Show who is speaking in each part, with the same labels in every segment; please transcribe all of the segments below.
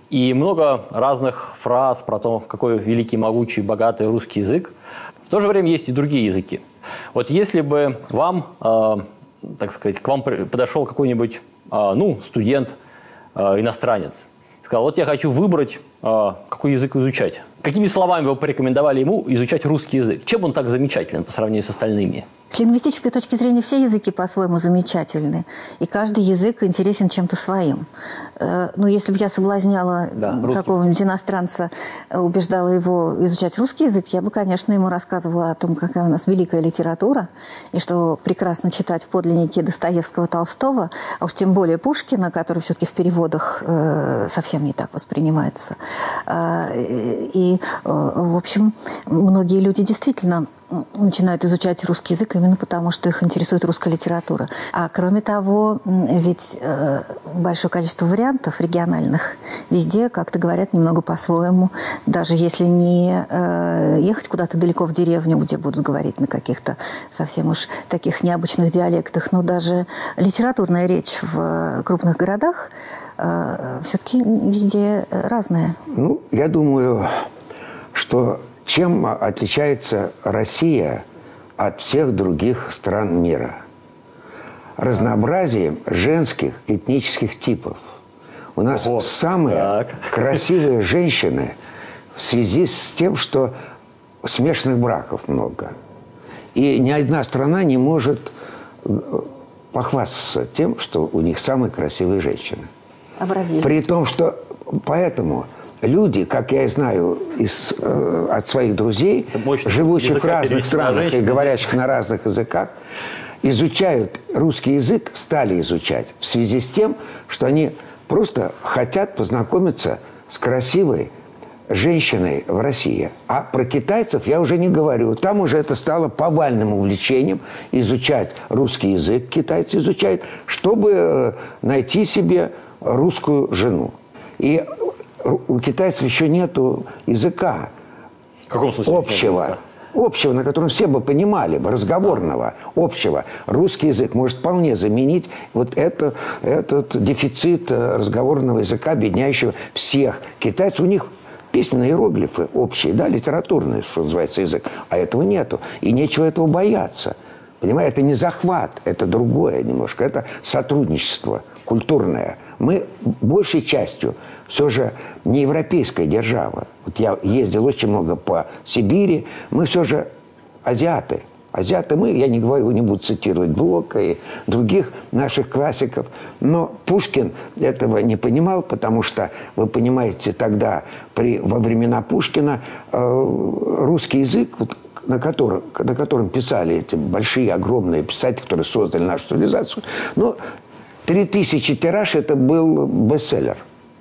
Speaker 1: и много разных фраз про то, какой великий, могучий, богатый русский язык. В то же время есть и другие языки. Вот если бы вам, так сказать, к вам подошел какой-нибудь студент, иностранец, сказал, вот я хочу выбрать, какой язык изучать. Какими словами вы порекомендовали ему изучать русский язык? Чем он так замечателен по сравнению с остальными?
Speaker 2: С лингвистической точки зрения все языки по-своему замечательны, и каждый язык интересен чем-то своим. Если бы я соблазняла какого-нибудь иностранца, убеждала его изучать русский язык, я бы, конечно, ему рассказывала о том, какая у нас великая литература, и что прекрасно читать в подлиннике Достоевского, Толстого, а уж тем более Пушкина, который все-таки в переводах совсем не так воспринимается. И, в общем, многие люди действительно начинают изучать русский язык именно потому, что их интересует русская литература. А кроме того, ведь большое количество вариантов региональных везде как-то говорят немного по-своему. Даже если не ехать куда-то далеко в деревню, где будут говорить на каких-то совсем уж таких необычных диалектах, но даже литературная речь в крупных городах все-таки везде разная.
Speaker 3: Я думаю, что чем отличается Россия от всех других стран мира? Разнообразием женских этнических типов. У нас самые красивые женщины в связи с тем, что смешанных браков много. И ни одна страна не может похвастаться тем, что у них самые красивые женщины. При том, что поэтому люди, как я и знаю от своих друзей, живущих в разных странах и говорящих на разных языках, изучают русский язык, стали изучать в связи с тем, что они просто хотят познакомиться с красивой женщиной в России. А про китайцев я уже не говорю. Там уже это стало повальным увлечением изучать русский язык, китайцы изучают, чтобы найти себе русскую жену. И у китайцев еще нету языка.
Speaker 1: В каком смысле?
Speaker 3: Общего, на котором все бы понимали, разговорного, общего. Русский язык может вполне заменить вот этот дефицит разговорного языка, объединяющего всех. Китайцев, у них письменные иероглифы общие, литературные, что называется, язык. А этого нету. И нечего этого бояться. Понимаете, это не захват, это другое немножко. Это сотрудничество культурное. Мы большей частью все же не европейская держава. Вот я ездил очень много по Сибири. Мы все же азиаты. Азиаты мы, я не говорю, не буду цитировать Блока и других наших классиков. Но Пушкин этого не понимал, потому что, вы понимаете, тогда, во времена Пушкина, русский язык, на котором писали эти большие, огромные писатели, которые создали нашу цивилизацию, 3000 тираж – это был бестселлер.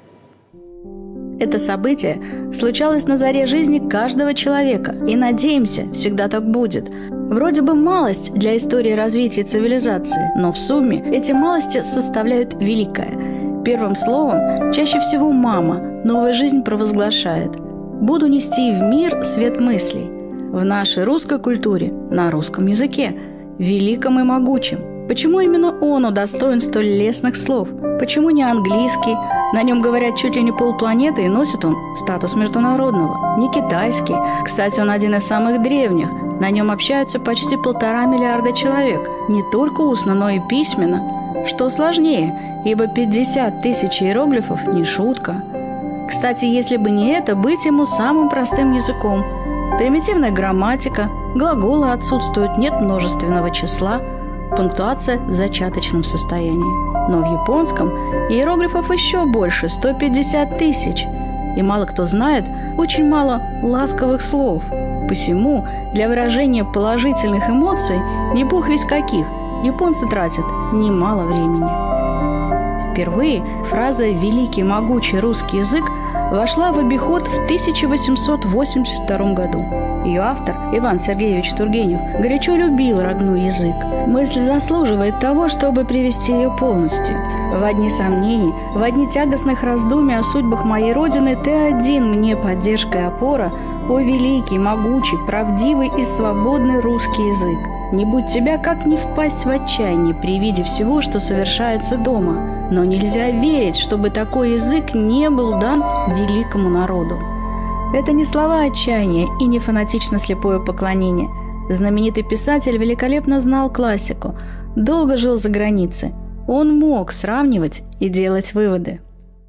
Speaker 4: Это событие случалось на заре жизни каждого человека, и, надеемся, всегда так будет. Вроде бы малость для истории развития цивилизации, но в сумме эти малости составляют великое. Первым словом чаще всего мама новую жизнь провозглашает. «Буду нести в мир свет мыслей». В нашей русской культуре, на русском языке, великом и могучем. Почему именно он удостоен столь лестных слов? Почему не английский? На нем говорят чуть ли не полпланеты, и носит он статус международного. Не китайский. Кстати, он один из самых древних. На нем общаются почти 1,5 миллиарда человек. Не только устно, но и письменно. Что сложнее, ибо 50 тысяч иероглифов не шутка. Кстати, если бы не это, быть ему самым простым языком. Примитивная грамматика, глаголы отсутствуют, нет множественного числа, пунктуация в зачаточном состоянии. Но в японском иероглифов еще больше – 150 тысяч. И мало кто знает, очень мало ласковых слов. Посему для выражения положительных эмоций, не бог весть каких, японцы тратят немало времени. Впервые фраза «великий могучий русский язык» вошла в обиход в 1882 году. Ее автор, Иван Сергеевич Тургенев, горячо любил родной язык. Мысль заслуживает того, чтобы привести ее полностью. В одни сомнений, в одни тягостных раздумий о судьбах моей Родины ты один мне поддержка и опора, о великий, могучий, правдивый и свободный русский язык. Не будь тебя, как не впасть в отчаяние при виде всего, что совершается дома. Но нельзя верить, чтобы такой язык не был дан великому народу. Это не слова отчаяния и не фанатично слепое поклонение. Знаменитый писатель великолепно знал классику, долго жил за границей. Он мог сравнивать и делать выводы.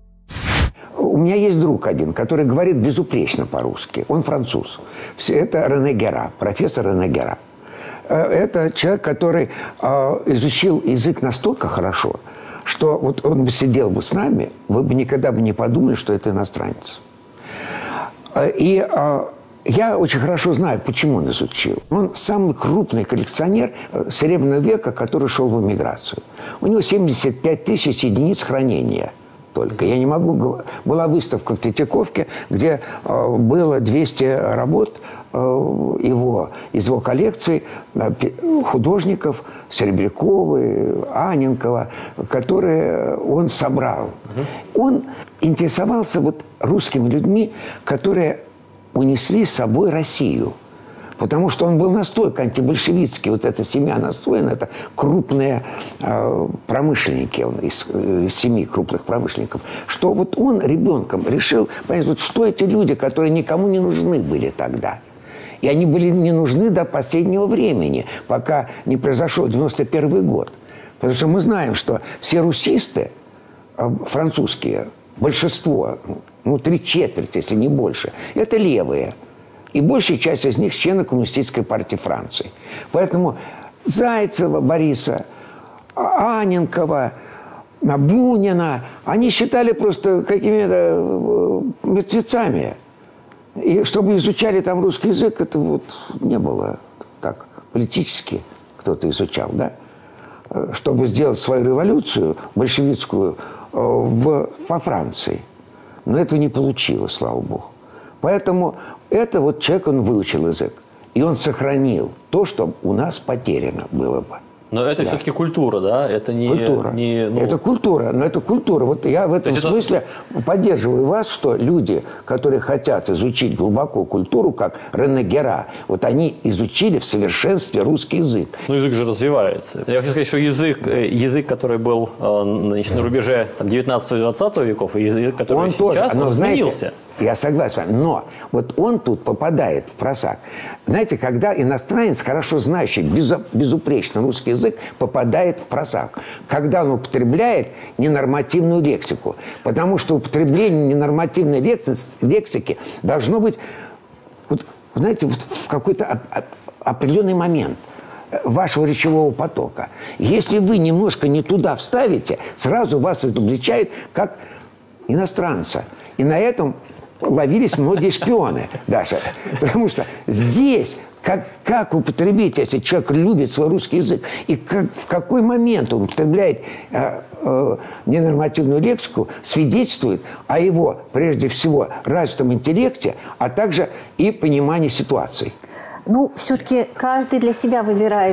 Speaker 3: У меня есть друг один, который говорит безупречно по-русски. Он француз. Это Рене Гера, профессор Рене Гера. Это человек, который изучил язык настолько хорошо, что вот он бы сидел бы с нами, вы бы никогда бы не подумали, что это иностранец. И я очень хорошо знаю, почему он изучил. Он самый крупный коллекционер Серебряного века, который шел в эмиграцию. У него 75 тысяч единиц хранения только. Я не могу... Была выставка в Третьяковке, где было 200 работ из его коллекции художников Серебрякова, Анненкова, которые он собрал. Он интересовался вот русскими людьми, которые унесли с собой Россию. Потому что он был настолько антибольшевистский, вот эта семья настроена, это крупные промышленники, он из 7 крупных промышленников, что вот он ребенком решил понять, вот что эти люди, которые никому не нужны были тогда. И они были не нужны до последнего времени, пока не произошел 91 год. Потому что мы знаем, что все русисты французские, большинство, ну, 3/4, если не больше, это левые. И большая часть из них члены Коммунистической партии Франции. Поэтому Зайцева Бориса, Анненкова, Бунина, они считали просто какими-то мертвецами. И чтобы изучали там русский язык, это вот не было так политически кто-то изучал, да? Чтобы сделать свою революцию большевистскую во Франции. Но этого не получилось, слава богу. Поэтому это вот человек, он выучил язык. И он сохранил то, что у нас потеряно было бы.
Speaker 1: Но это все-таки культура, да? Это не...
Speaker 3: Культура. Это культура, но это культура. Вот я в этом смысле поддерживаю вас, что люди, которые хотят изучить глубоко культуру, как Рене Гера, вот они изучили в совершенстве русский язык.
Speaker 1: Ну, язык же развивается. Я хочу сказать, что язык, который был значит, на рубеже 19-20 веков, и язык, который
Speaker 3: он
Speaker 1: сейчас,
Speaker 3: тоже,
Speaker 1: он изменился.
Speaker 3: Знаете, я согласен с вами, но вот он тут попадает в просак. Знаете, когда иностранец, хорошо знающий безупречно русский язык, попадает в просак, когда он употребляет ненормативную лексику. Потому что употребление ненормативной лексики должно быть, вот, знаете, вот в какой-то определенный момент вашего речевого потока. Если вы немножко не туда вставите, сразу вас изобличают как иностранца. И на этом ловились многие шпионы даже. Потому что здесь, как употребить, если человек любит свой русский язык, и в какой момент он употребляет ненормативную лексику, свидетельствует о его, прежде всего, развитом интеллекте, а также и понимании ситуации.
Speaker 2: Ну, все-таки каждый для себя выбирает,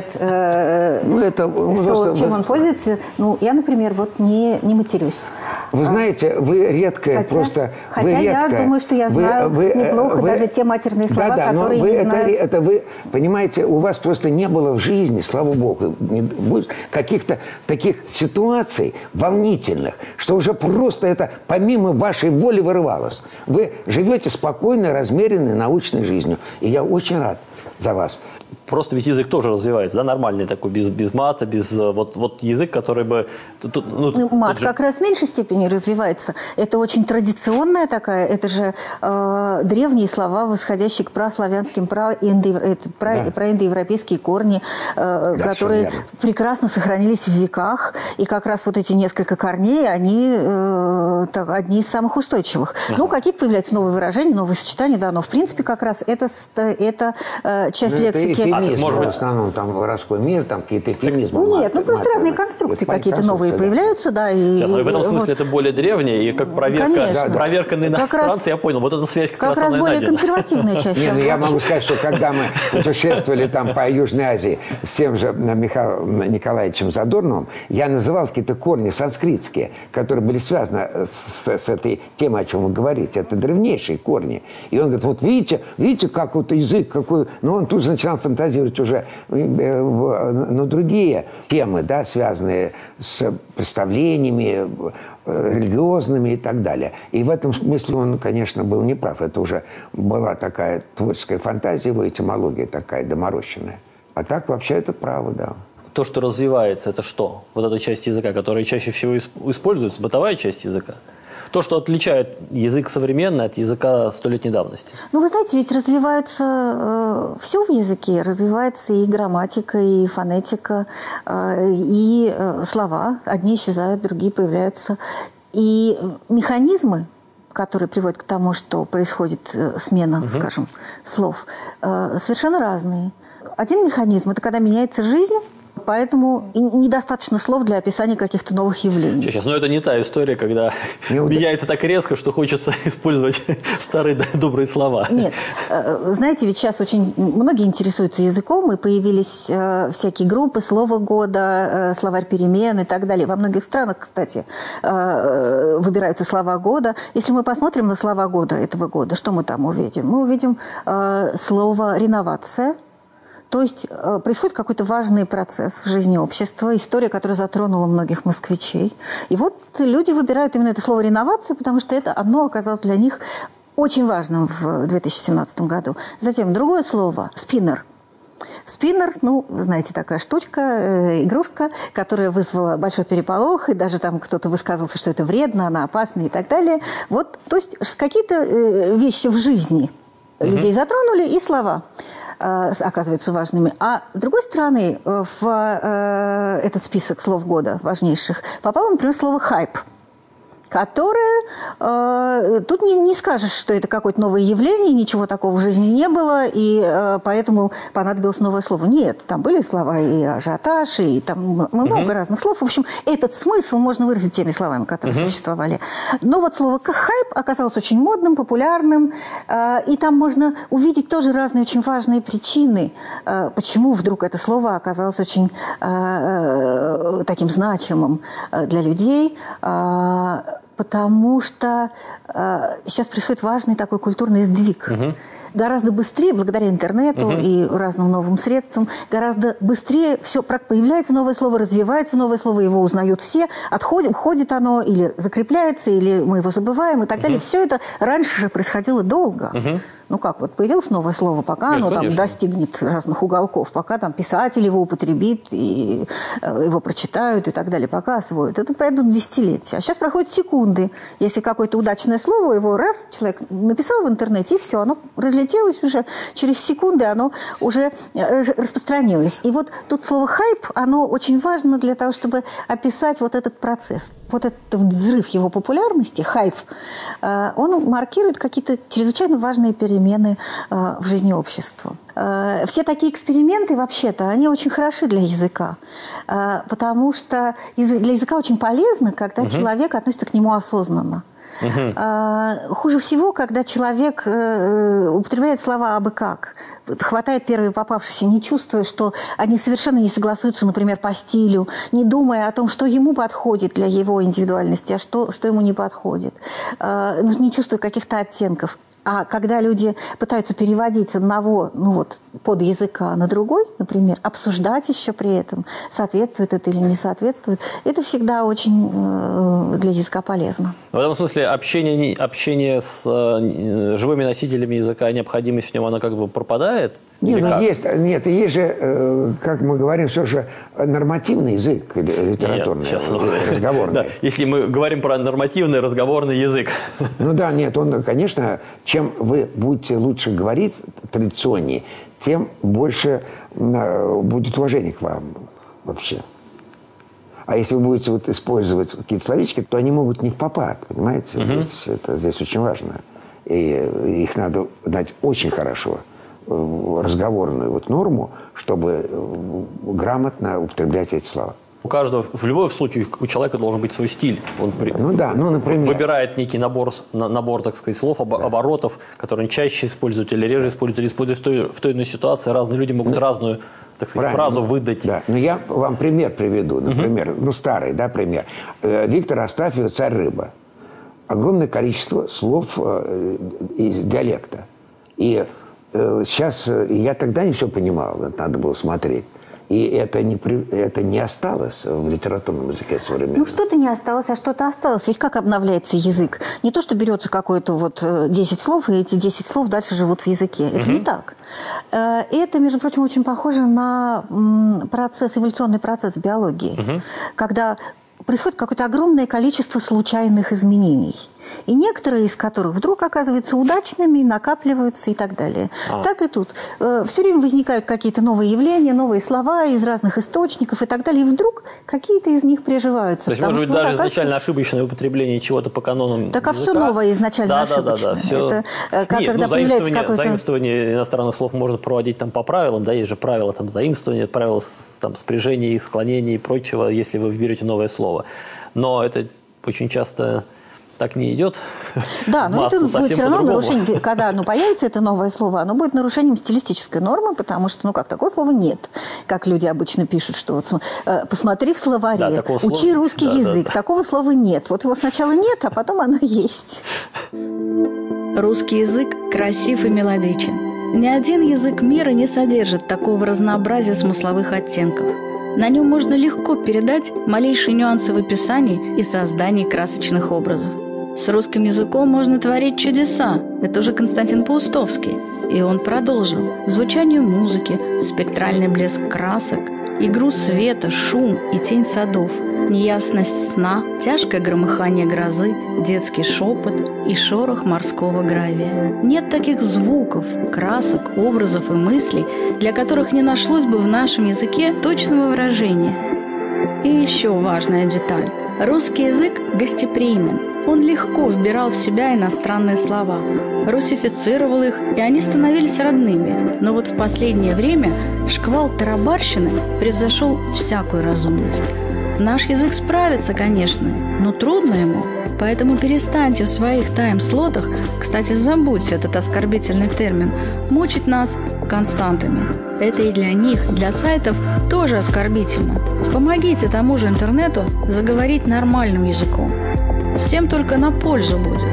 Speaker 2: чем он пользуется. Ну, я, например, вот не матерюсь.
Speaker 3: Вы знаете, вы редкая просто...
Speaker 2: Хотя я думаю, что я знаю неплохо даже те матерные слова, которые не знают.
Speaker 3: Это вы, понимаете, у вас просто не было в жизни, слава богу, каких-то таких ситуаций волнительных, что уже просто это помимо вашей воли вырывалось. Вы живете спокойной, размеренной, научной жизнью. И я очень рад за вас.
Speaker 1: Просто ведь язык тоже развивается, да, нормальный такой, без мата, без вот язык, который бы...
Speaker 2: Мат как раз в меньшей степени развивается. Это очень традиционная такая, это же древние слова, восходящие к праславянским, проиндоевропейские корни, которые прекрасно сохранились в веках. И как раз вот эти несколько корней, они одни из самых устойчивых. Ну, какие-то появляются новые выражения, новые сочетания, да, но в принципе как раз это часть лексики.
Speaker 3: Может быть, в основном там воровской мир, там какие-то эфемизмы.
Speaker 2: Нет, ну просто разные конструкции какие-то новые появляются, да. И
Speaker 1: в этом смысле это более древнее, и как проверка на иностранца, я понял, вот эта связь как раз
Speaker 2: более консервативная часть.
Speaker 3: Нет, я могу сказать, что когда мы путешествовали там по Южной Азии с тем же Михаилом Николаевичем Задорновым, я называл какие-то корни санскритские, которые были связаны с этой темой, о чем вы говорите. Это древнейшие корни. И он говорит, вот видите, как вот язык какой... Но он тут же начинал фантазировать фантазировать уже на другие темы, да, связанные с представлениями религиозными и так далее. И в этом смысле он, конечно, был неправ. Это уже была такая творческая фантазия, его этимология такая доморощенная. А так вообще это право, да.
Speaker 1: То, что развивается, это что? Вот эта часть языка, которая чаще всего используется, бытовая часть языка. То, что отличает язык современный от языка столетней давности.
Speaker 2: Ну, вы знаете, ведь развивается все в языке. Развивается и грамматика, и фонетика, и слова. Одни исчезают, другие появляются. И механизмы, которые приводят к тому, что происходит смена, скажем, слов, совершенно разные. Один механизм – это когда меняется жизнь, поэтому недостаточно слов для описания каких-то новых явлений.
Speaker 1: Сейчас, но это не та история, когда меняется так резко, что хочется использовать старые добрые слова.
Speaker 2: Нет. Знаете, ведь сейчас очень многие интересуются языком, и появились всякие группы «Слово года», «Словарь перемен» и так далее. Во многих странах, кстати, выбираются слова года. Если мы посмотрим на слова года этого года, что мы там увидим? Мы увидим слово «реновация». То есть происходит какой-то важный процесс в жизни общества, история, которая затронула многих москвичей. И вот люди выбирают именно это слово «реновация», потому что это одно оказалось для них очень важным в 2017 году. Затем другое слово «спиннер». Спиннер, ну, знаете, такая штучка, игрушка, которая вызвала большой переполох, и даже там кто-то высказывался, что это вредно, она опасна и так далее. Вот, то есть какие-то вещи в жизни людей затронули, и слова оказываются важными. А с другой стороны, в этот список слов года важнейших попало, например, слово «хайп», которое тут не скажешь, что это какое-то новое явление, ничего такого в жизни не было, и поэтому понадобилось новое слово. Нет, там были слова и ажиотаж, и там много разных слов. В общем, этот смысл можно выразить теми словами, которые существовали. Но вот слово «хайп» оказалось очень модным, популярным, и там можно увидеть тоже разные очень важные причины, почему вдруг это слово оказалось очень таким значимым для людей. Потому что сейчас происходит важный такой культурный сдвиг. Гораздо быстрее, благодаря интернету и разным новым средствам, гораздо быстрее все появляется новое слово, развивается новое слово, его узнают все, входит оно или закрепляется, или мы его забываем и так далее. Все это раньше же происходило долго. Ну как, вот появилось новое слово, пока оно там достигнет разных уголков, пока там писатель его употребит, и его прочитают и так далее, пока освоят. Это пройдут десятилетия. А сейчас проходят секунды. Если какое-то удачное слово, его раз человек написал в интернете, и все, оно разлетелось уже, через секунды оно уже распространилось. И вот тут слово «хайп», оно очень важно для того, чтобы описать вот этот процесс. Вот этот взрыв его популярности, хайп, он маркирует какие-то чрезвычайно важные перемены в жизни общества. Все такие эксперименты, вообще-то, они очень хороши для языка, потому что для языка очень полезно, когда человек относится к нему осознанно. Хуже всего, когда человек употребляет слова абы как, хватает первые попавшиеся, не чувствуя, что они совершенно не согласуются, например, по стилю, не думая о том, что ему подходит для его индивидуальности, а что ему не подходит, не чувствуя каких-то оттенков. А когда люди пытаются переводить с одного подязыка на другой, например, обсуждать еще при этом, соответствует это или не соответствует, это всегда очень для языка полезно.
Speaker 1: В этом смысле общение с живыми носителями языка, необходимость в нем, она как бы пропадает?
Speaker 3: Есть же, как мы говорим, все же нормативный язык литературный, разговорный.
Speaker 1: Да, если мы говорим про нормативный разговорный язык.
Speaker 3: Он, конечно, чем вы будете лучше говорить традиционнее, тем больше будет уважение к вам вообще. А если вы будете использовать какие-то словечки, то они могут не впопад, понимаете? Это здесь очень важно. И их надо дать очень хорошо. Разговорную норму, чтобы грамотно употреблять эти слова.
Speaker 1: У каждого, в любом случае, у человека должен быть свой стиль. Он
Speaker 3: например,
Speaker 1: выбирает некий набор, так сказать, слов, оборотов, которые он чаще использует или реже использует, или использует в той или иной ситуации. Разные люди могут разную, так сказать, фразу выдать.
Speaker 3: Да, но я вам пример приведу. Например, старый, пример. Виктор Астафьев «Царь рыба». Огромное количество слов из диалекта. И сейчас я тогда не все понимал, надо было смотреть. И это не осталось в литературном языке современном.
Speaker 2: Ну, что-то не осталось, а что-то осталось. Ведь как обновляется язык? Не то, что берется какое-то вот 10 слов, и эти 10 слов дальше живут в языке. Это не так. Это, между прочим, очень похоже на эволюционный процесс в биологии. Когда происходит какое-то огромное количество случайных изменений. И некоторые из которых вдруг оказываются удачными, накапливаются и так далее. Так и тут. Все время возникают какие-то новые явления, новые слова из разных источников и так далее. И вдруг какие-то из них приживаются.
Speaker 1: То есть, может быть, даже изначально ошибочное употребление чего-то по канонам
Speaker 2: так, языка. А все новое изначально ошибочное.
Speaker 1: Да. Все...
Speaker 2: Это когда появляется какой-то...
Speaker 1: Заимствование иностранных слов можно проводить там по правилам. Да, есть же правила там, заимствования, правила там, спряжения, склонения и прочего, если вы берете новое слово. Но это очень часто так не идет.
Speaker 2: Да, но это будет все равно нарушение. Когда появится это новое слово, оно будет нарушением стилистической нормы, потому что, такого слова нет. Как люди обычно пишут, что вот посмотри в словаре, учи русский язык. Такого слова нет. Вот его сначала нет, а потом оно есть.
Speaker 4: Русский язык красив и мелодичен. Ни один язык мира не содержит такого разнообразия смысловых оттенков. На нем можно легко передать малейшие нюансы в описании и создании красочных образов. С русским языком можно творить чудеса. Это уже Константин Паустовский. И он продолжил. Звучанию музыки, спектральный блеск красок, игру света, шум и тень садов, неясность сна, тяжкое громыхание грозы, детский шепот и шорох морского гравия. Нет таких звуков, красок, образов и мыслей, для которых не нашлось бы в нашем языке точного выражения. И еще важная деталь. Русский язык гостеприимен. Он легко вбирал в себя иностранные слова, русифицировал их, и они становились родными. Но вот в последнее время шквал тарабарщины превзошел всякую разумность. Наш язык справится, конечно, но трудно ему. Поэтому перестаньте в своих тайм-слотах, кстати, забудьте этот оскорбительный термин, мучить нас константами. Это и для них, для сайтов тоже оскорбительно. Помогите тому же интернету заговорить нормальным языком. Всем только на пользу будет.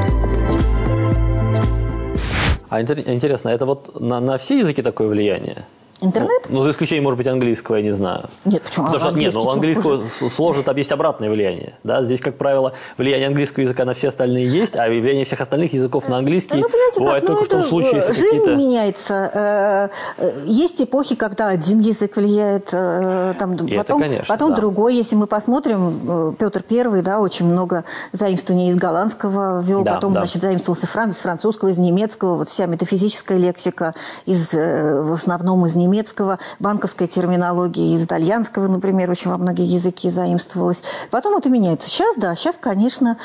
Speaker 1: А интересно, это вот на все языки такое влияние?
Speaker 2: Интернет?
Speaker 1: За исключением, может быть, английского, я не знаю.
Speaker 2: Нет, почему?
Speaker 1: У английского сложно, там есть обратное влияние. Да? Здесь, как правило, влияние английского языка на все остальные есть, а влияние всех остальных языков на английский бывает только в том случае, если
Speaker 2: жизнь меняется. Есть эпохи, когда один язык влияет, потом другой. Если мы посмотрим, Петр I, очень много заимствований из голландского ввел, потом, заимствовался из французского, из немецкого. Вот вся метафизическая лексика в основном из немецкого, банковская терминология из итальянского, например, очень во многие языки заимствовалась. Потом это меняется. Сейчас, конечно,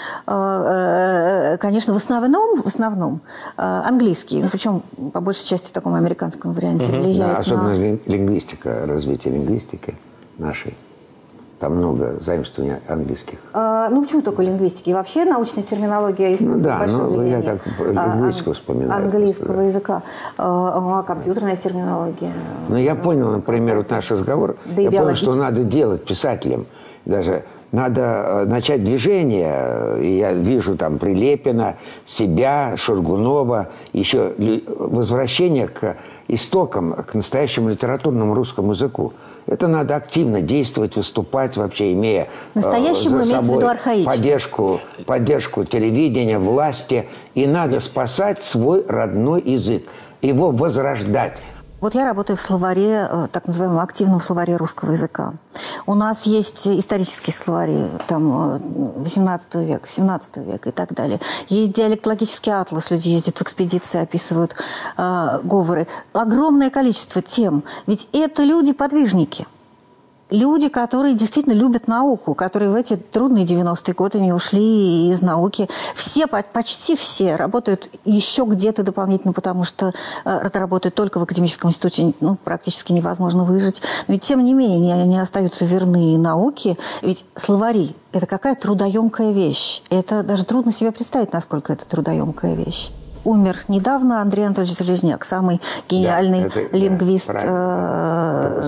Speaker 2: в основном английский, причем по большей части в таком американском варианте влияет.
Speaker 3: Особенно лингвистика, развитие лингвистики нашей. Там много заимствований английских.
Speaker 2: Почему только лингвистики? И вообще научная терминология есть большое влияние.
Speaker 3: Я так лингвистику вспоминаю.
Speaker 2: Английского языка. Компьютерная терминология.
Speaker 3: Я понял, например, наш разговор. Я понял, что надо делать писателям. Даже надо начать движение. И я вижу там Прилепина, себя, Шургунова. Еще возвращение к истокам, к настоящему литературному русскому языку. Это надо активно действовать, выступать, вообще имея
Speaker 2: настоящему имеется в виду архаичный.
Speaker 3: Поддержку телевидения, власти. И надо спасать свой родной язык, его возрождать.
Speaker 2: Вот я работаю в словаре, так называемом активном словаре русского языка. У нас есть исторические словари, там, 18 века, 17 века и так далее. Есть диалектологический атлас, люди ездят в экспедиции, описывают говоры. Огромное количество тем. Ведь это люди-подвижники. Люди, которые действительно любят науку, которые в эти трудные 90-е годы не ушли из науки. Почти все работают еще где-то дополнительно, потому что это работает только в академическом институте, практически невозможно выжить. Но ведь, тем не менее, они остаются верны науке. Ведь словари – это какая трудоемкая вещь. Это даже трудно себе представить, насколько это трудоемкая вещь. Умер недавно Андрей Анатольевич Залезняк, самый гениальный лингвист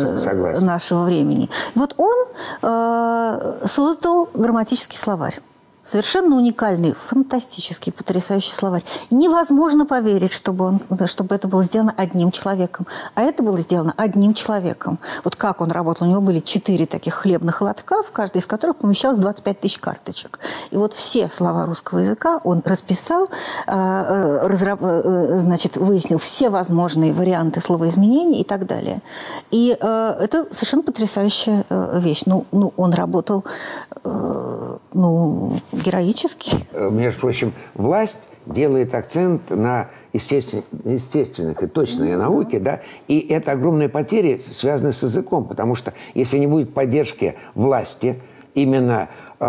Speaker 2: нашего времени. Вот он создал грамматический словарь. Совершенно уникальный, фантастический, потрясающий словарь. Невозможно поверить, чтобы это было сделано одним человеком. А это было сделано одним человеком. Вот как он работал. У него были 4 таких хлебных лотка, в каждой из которых помещалось 25 тысяч карточек. И вот все слова русского языка он расписал, значит, выяснил все возможные варианты словоизменений и так далее. И это совершенно потрясающая вещь. Ну, он работал, героически.
Speaker 3: Между прочим, власть делает акцент на естественных и точной науке, да, и это огромные потери, связанные с языком, потому что если не будет поддержки власти именно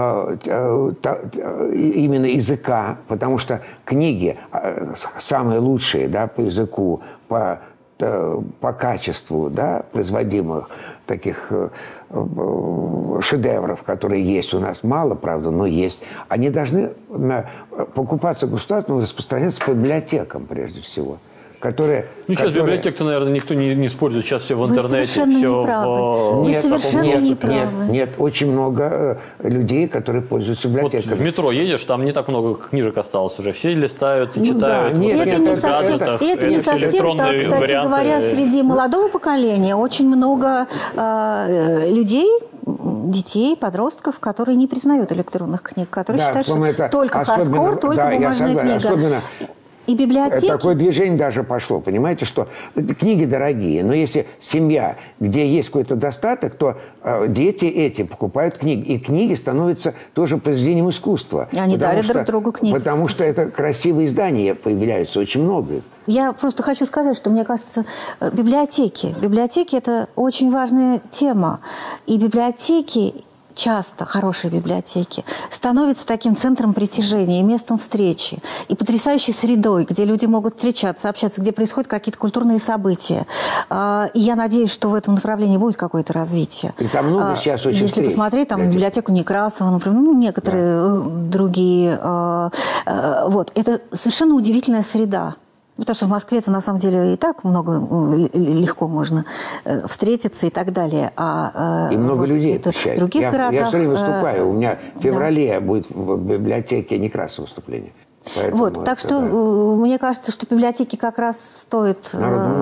Speaker 3: языка, потому что книги самые лучшие, да, по языку, по качеству, да, производимых таких шедевров, которые есть у нас, мало, правда, но есть, они должны покупаться государством, распространяться по библиотекам, прежде всего.
Speaker 1: Сейчас библиотек-то, наверное, никто не использует. Сейчас все в интернете.
Speaker 2: Вы совершенно не правы. Вы совершенно не правы.
Speaker 3: Нет, очень много людей, которые пользуются библиотеками.
Speaker 1: Вот в метро едешь, там не так много книжек осталось уже. Все листают и читают.
Speaker 2: Да. Это не совсем так. Кстати говоря, среди молодого поколения очень много людей, детей, подростков, которые не признают электронных книг, которые считают, что только хардкор, только бумажная книга. И библиотеки...
Speaker 3: Такое движение даже пошло. Понимаете, что книги дорогие, но если семья, где есть какой-то достаток, то дети эти покупают книги. И книги становятся тоже произведением искусства.
Speaker 2: И они дарят друг другу книги.
Speaker 3: Потому что это красивые издания появляются, очень много.
Speaker 2: Я просто хочу сказать, что, мне кажется, библиотеки – это очень важная тема. И библиотеки... часто хорошие библиотеки становятся таким центром притяжения, местом встречи и потрясающей средой, где люди могут встречаться, общаться, где происходят какие-то культурные события. И я надеюсь, что в этом направлении будет какое-то развитие.
Speaker 3: И там много сейчас очень
Speaker 2: Если посмотреть, там библиотеку Некрасова, например, некоторые другие. Вот. Это совершенно удивительная среда. Потому что в Москве-то, на самом деле, и так легко можно встретиться и так далее.
Speaker 3: И много людей посещают.
Speaker 2: В других городах...
Speaker 3: Я все время выступаю. У меня в феврале будет в библиотеке Некрасова выступление.
Speaker 2: Поэтому вот, так что мне кажется, что библиотеки как раз стоит...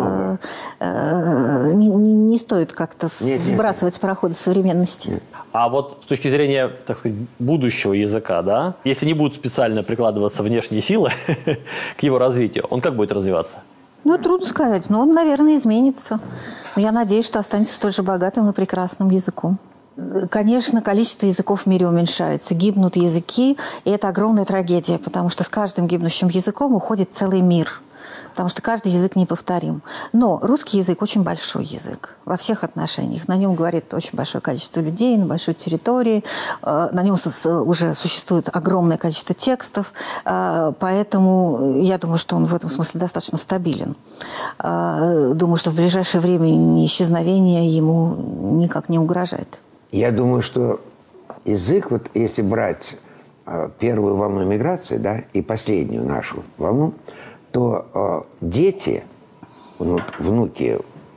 Speaker 2: не стоит как-то сбрасывать с парохода современности.
Speaker 3: Нет.
Speaker 1: А вот с точки зрения, так сказать, будущего языка, да, если не будут специально прикладываться внешние силы к его развитию, он как будет развиваться?
Speaker 2: Трудно сказать, но он, наверное, изменится. Я надеюсь, что останется столь же богатым и прекрасным языком. Конечно, количество языков в мире уменьшается, гибнут языки, и это огромная трагедия, потому что с каждым гибнущим языком уходит целый мир. Потому что каждый язык неповторим. Но русский язык очень большой язык во всех отношениях. На нем говорит очень большое количество людей, на большой территории. На нем уже существует огромное количество текстов. Поэтому я думаю, что он в этом смысле достаточно стабилен. Думаю, что в ближайшее время исчезновение ему никак не угрожает.
Speaker 3: Я думаю, что язык, вот если брать первую волну миграции, да, и последнюю нашу волну, то дети, внуки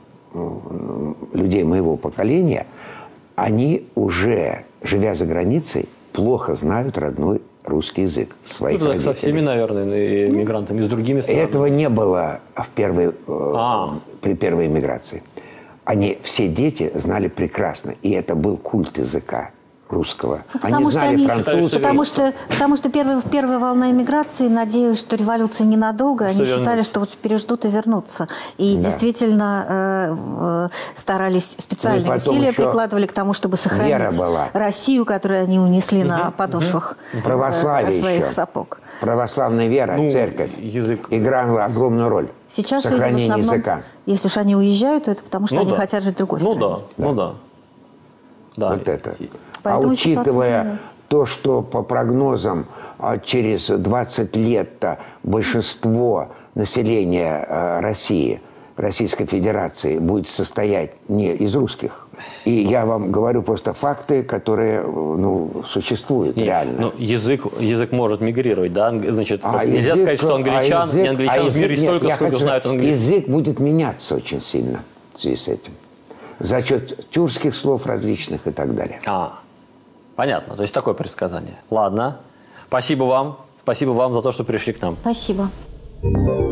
Speaker 3: людей моего поколения, они уже, живя за границей, плохо знают родной русский язык своих родителей.
Speaker 1: Со всеми, наверное, мигрантами, с другими странами.
Speaker 3: Этого не было при первой миграции. Все дети знали прекрасно, и это был культ языка русского. Они знали французский.
Speaker 2: Потому что первая волна эмиграции надеялась, что революция ненадолго. Они считали, что вот переждут и вернутся. И действительно старались, специальные усилия прикладывали к тому, чтобы сохранить Россию, которую они унесли на подошвах своих сапог.
Speaker 3: Православная вера, церковь играла огромную роль.
Speaker 2: Сейчас люди в основном, если уж они уезжают, то это потому, что они хотят жить в другой стране.
Speaker 1: Да.
Speaker 3: Вот это.
Speaker 2: Поэтому
Speaker 3: учитывая то, что по прогнозам через 20 лет большинство населения России, Российской Федерации будет состоять не из русских. И я вам говорю просто факты, которые существуют реально.
Speaker 1: Язык может мигрировать, да? Значит, нельзя сказать, что англичан в мире столько, сколько знают английский.
Speaker 3: Язык будет меняться очень сильно в связи с этим. За счет тюркских слов различных и так далее.
Speaker 1: Понятно. То есть такое предсказание. Ладно. Спасибо вам. Спасибо вам за то, что пришли к нам.
Speaker 2: Спасибо.